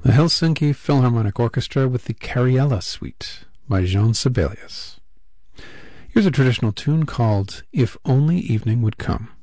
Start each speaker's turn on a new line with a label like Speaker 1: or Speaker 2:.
Speaker 1: The Helsinki Philharmonic Orchestra with the Cariella Suite by Jean Sibelius. Here's a traditional tune called If Only Evening Would Come.